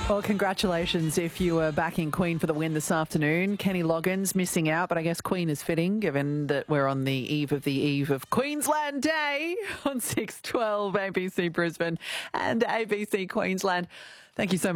Well, congratulations if you were backing Queen for the win this afternoon. Kenny Loggins missing out, but I guess Queen is fitting given that we're on the eve of Queensland Day on 6:12 ABC Brisbane and ABC Queensland. Thank you so much.